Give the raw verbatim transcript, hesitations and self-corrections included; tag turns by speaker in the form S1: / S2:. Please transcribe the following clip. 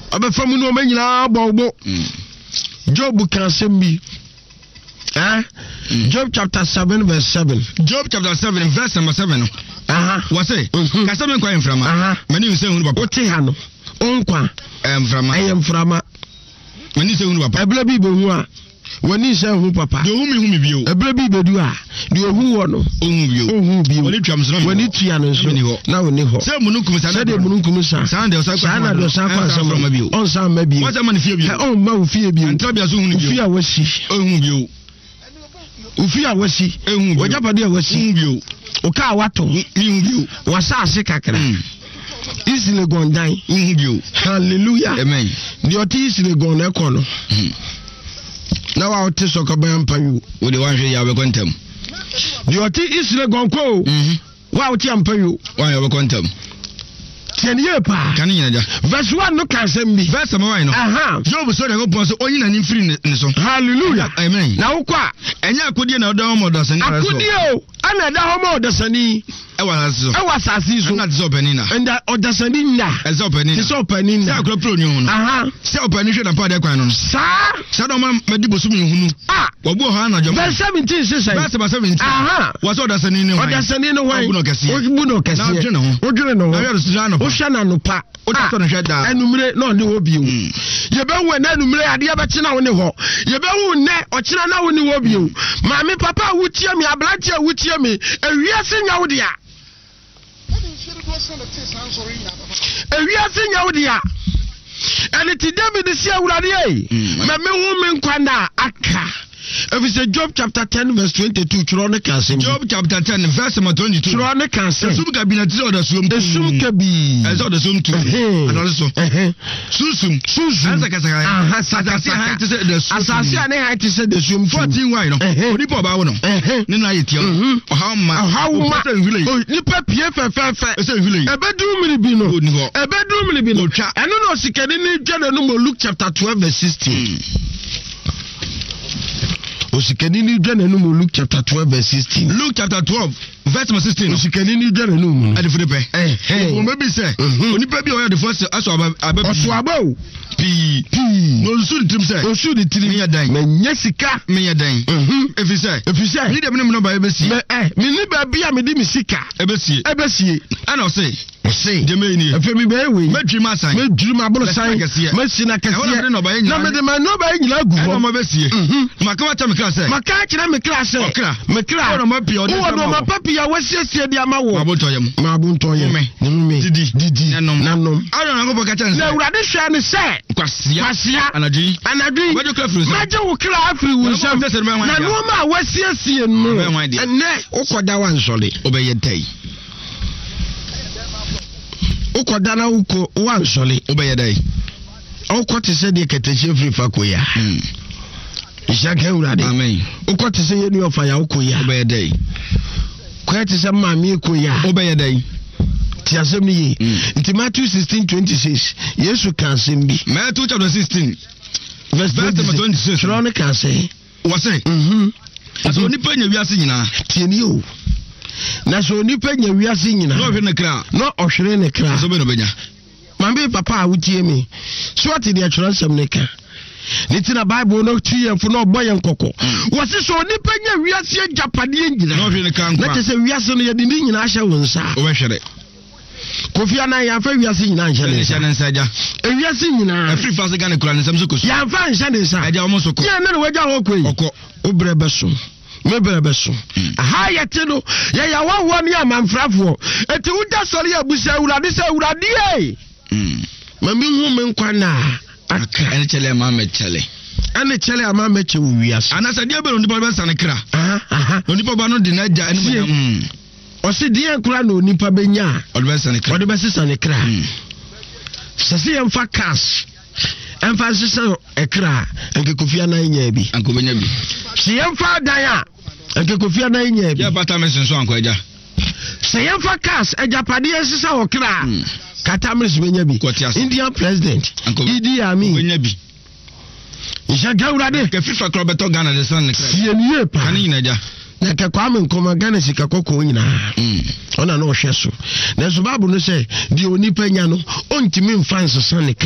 S1: abefamu no manyina bawbo Job can send me eh mm. Job chapter seven verse seven.
S2: Job chapter seven verse number seven.
S1: Aha.
S2: What say? Ka seven kwa mframa.
S1: Aha.
S2: Mani nse hunu papa.
S1: Ote ha no. Onkwa.
S2: Eh mframa.
S1: Aye mframa.
S2: Mani nse hunu papa.
S1: Ebla bi be hu a. Wani nse hu papa.
S2: De hu mi hu mi bio.
S1: Ebla bi be du a. De hu wo no.
S2: Ohu bio.
S1: Ohu bio.
S2: Wani twam so.
S1: Wani tua no so. Na woni ho.
S2: Se mununkum sa.
S1: Se de mununkum sa.
S2: Sa de osa kwa.
S1: Sa na de osa kwa sa ma bio. On sa ma bio.
S2: Wa sa ma ne fie bio.
S1: On ma fie bio.
S2: Antabia so hunu bio.
S1: Fie a wasi.
S2: Ohu bio.
S1: Ufi a wasi.
S2: Ehu bio.
S1: Wajapade a wasi.
S2: Ehu bio.
S1: Oka wato.
S2: Ehu bio.
S1: Wasase kakra. Isile gondan.
S2: Ehu bio.
S1: Hallelujah.
S2: Amen.
S1: Di oti isile gon na kono. Na wa oti sokoban panyu.
S2: Wo de wan hwe ya be kontem.
S1: Di oti isile gon ko. Mhm. Wa oti ampanyu.
S2: Wan ya be kontem.
S1: Tieni ye pa.
S2: Kan nyina ja.
S1: Verse one no kan sem bi.
S2: Verse number one no.
S1: Aha.
S2: Job so de go pon so onyina ni free ne so.
S1: Hallelujah.
S2: Amen.
S1: Na wo kwa.
S2: Enya akodie na odan mo dosani na so.
S1: Akodie o. Ana da ho mo dosani.
S2: E wa so.
S1: E wa sasi so.
S2: Na tso penina.
S1: Enda odosani nda.
S2: E so penina.
S1: Tso penina.
S2: Se akro pro nyu no.
S1: Aha.
S2: Se openi hwe na pa de kwan no.
S1: Sa.
S2: Sa do ma medi bosum hunu. Ah. Obu ho na jom.
S1: Verse seventeen sisa.
S2: Verse seventeen.
S1: Aha.
S2: Wa so odosani ni ho.
S1: Odosani ni ho.
S2: Obu no kese.
S1: Obu no kese.
S2: Na dwene ho.
S1: Odwene no.
S2: Na yero sira no.
S1: O hwa na no pa.
S2: O ta so no hwe da.
S1: Enumre na oni ho bio. Ye be hu na enumre ade be kina wo ne ho. Ye be hu ne o kina na wo ne ho bio. Maami papa wutie mi ablante wutie mi. Ewiase nya wo dia. Ewiase nya wo dia. Ene ti David si awurade e. Ma me hu me nkwa na aka. If it's a Job chapter ten verse twenty-two, Chirone Kansim.
S2: Job chapter ten verse twenty-two.
S1: Chirone Kansim.
S2: Sum cabinet or the sum.
S1: The sum kabi.
S2: I saw the sum too. And also. Susum. Susum.
S1: Aha.
S2: Asasi ha ti say the sum.
S1: Asasi ane ha ti say the sum.
S2: fourteen why no. Onipa ba wo no. Ni na yetia. Oha ma.
S1: Oha ma. Nipa pie fe fe fe.
S2: E say village.
S1: Ebedu mini bi no. Ebedu mini bi no. Eno no sikani ni dwene no mo Luke chapter twelve verse sixteen. Osikani ni dwene no mo Luke chapter twelve verse sixteen.
S2: Luke chapter twelve verse sixteen.
S1: Osikani ni dwene no mo.
S2: Ade fure pe.
S1: Eh eh.
S2: O maybe say onipa bi o ya the first aso aba aba.
S1: Oso aba o.
S2: Pi pi. No su di trim say.
S1: Osu di trim.
S2: Me ya dan.
S1: Me nya sika.
S2: Me ya dan. Mhm. Efi say.
S1: Efi say.
S2: Ni dem ne no ba e be si.
S1: Me eh, me ni ba bia me di mi sika.
S2: E be si.
S1: E be si.
S2: Ana o say.
S1: Say.
S2: De me ni.
S1: Efe mi be we.
S2: Me dwi ma san.
S1: Me dwi ma bolo san. Me si na kase. Na me de ma no ba nyina gu ho.
S2: Na mo be si. Mhm. Ma ka wa ta me class say.
S1: Ma ka kira me class say. Me kira.
S2: O no ma pi o de.
S1: O no ma papi ya wasiesie di ama wo.
S2: Ma bo to yem.
S1: Ma bo to yem. Me. Didi. Didi.
S2: Nanom.
S1: Nanom.
S2: Ara na go bo ka chan say.
S1: Na urade hwa ne say.
S2: Kwasia.
S1: Kwasia.
S2: Anadwi.
S1: Anadwi.
S2: Wajo kra fru say.
S1: Maje wo kra afri wo nsam. Na no ma wasiesie no. Ene ukoda wan sole.
S2: Obeye dai.
S1: Ukoda na uko wan sole.
S2: Obeye dai.
S1: Ukote se de keteche fri fakoya. Mm. Ishaka urade.
S2: Amen.
S1: Ukote se yenu ofa ya ukoya.
S2: Obeye dai.
S1: Kwete se mami ukoya.
S2: Obeye dai.
S1: Ti asem yi. Nti Matthew sixteen twenty-six. Yesu kan sem bi.
S2: Matthew chapter sixteen
S1: verse twenty-six. Chirone kan say.
S2: What say?
S1: Mhm.
S2: Aso nipa nya wiase nyina.
S1: Tieni o. Na so nipa nya wiase nyina.
S2: No hwe ne kra.
S1: No ohwere ne kra.
S2: So be no benya.
S1: Mambe papa a wutie me. So ati de atwere nsem ne ka. Nitina Bible no tie fu no boye nkoko. Wose so nipa nya wiase japade nyina.
S2: No hwe ne kra nkwa.
S1: Na te se wiase no ye de ni nyina ahye wo nsa.
S2: O be hwere.
S1: Kofi ana ya fa wiase nyina nhye ne
S2: nsa. Nsa ja.
S1: E wiase nyina.
S2: Afri fase ga ne kura nsam so koso.
S1: Ya fa nhye ne nsa.
S2: Aja omo so ko.
S1: Ya na ne waja ho koi.
S2: Okọ.
S1: Obre beso. Mebere beso. Aha yete no ye ya wawo ne amanfrafo. Eti wuda sori abusa urade se urade e. Mm. Mami hu me nkwa na aka
S2: ene chele ma me chele.
S1: Ene chele ama me che wiase.
S2: Anasa de be no nipa be sane kra.
S1: Aha aha.
S2: No nipa ba no de na ja ene me. Mm.
S1: Osi de nkura na onipa benya.
S2: Ode be sane kra.
S1: Ode be sane kra. Sese yem fa cash. Emfa sese ekra enke kofia na nya bi.
S2: Anko benya bi.
S1: Si yem fa dan a enke kofia na nya bi.
S2: Ya pata me senso anko eja.
S1: Se yem fa cash ejapade sese okra. Kata me benya bi. Indian president. Idi Amin.
S2: Benya bi.
S1: Isha gawrade
S2: ke FIFA club beto Ghana de san kra.
S1: Sie niye pa.
S2: Kan nyina ja.
S1: Na ke kwa me nkoma Ghana sika kokko nyina. Mm. Ona na ohwe so. Na so babu no say di onipa nya no ontimi mfa nso san